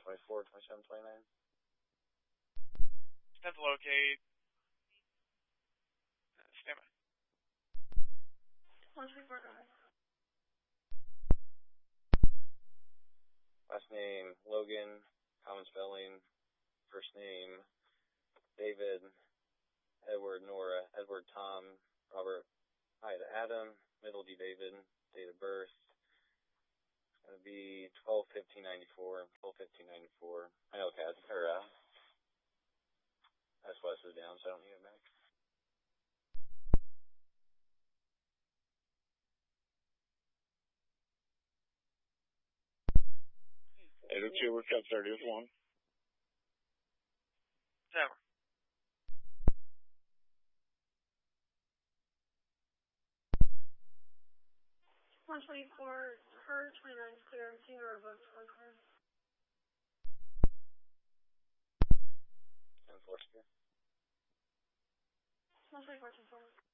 124, 27, 29. Stand to locate. Stand by. 124, go ahead. Last name, Logan, common spelling. First name, David, Edward, Nora, Edward, Tom, Robert, Ida, Adam, middle D, David, date of birth. It's going to be 12/15/94, 12/15/94. I know Cat, or S-West is down, so I don't need it back. 802, we're cut 30th one. Tower. 124, her 29 is clear. I'm seeing her booked for her. 10-4 secure. 124, 10-4.